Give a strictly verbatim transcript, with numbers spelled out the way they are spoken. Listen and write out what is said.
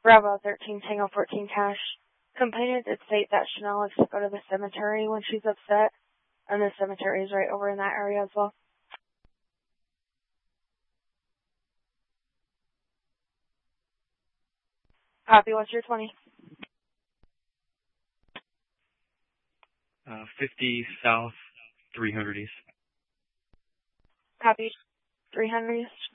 Bravo thirteen Tango fourteen Cash. Complainant did state that Chanel likes to go to the cemetery when she's upset, and the cemetery is right over in that area as well. Copy, what's your twenty? Uh, fifty South, three hundred East. Copy, three hundred East.